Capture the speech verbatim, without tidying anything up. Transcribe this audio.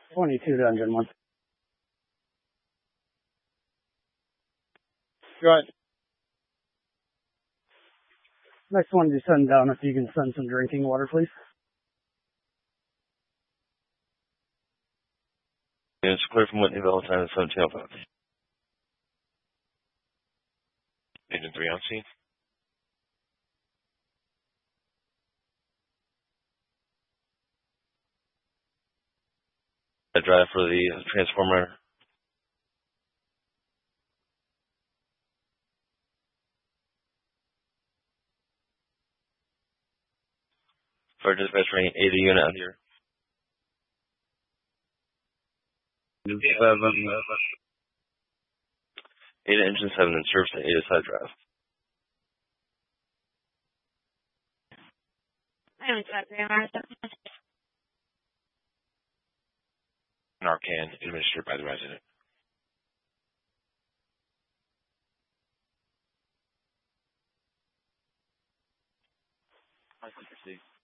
twenty-two to engine one. Right. Next one you send down, if you can send some drinking water, please. It's clear from Whitney Valentine, seventeen oh five. Engine three on scene. I drive for the transformer. Fire dispatch running Ada unit out here. Seven. Ada engine seven and service to Ada side drive. Narcan administered by the resident. I can see.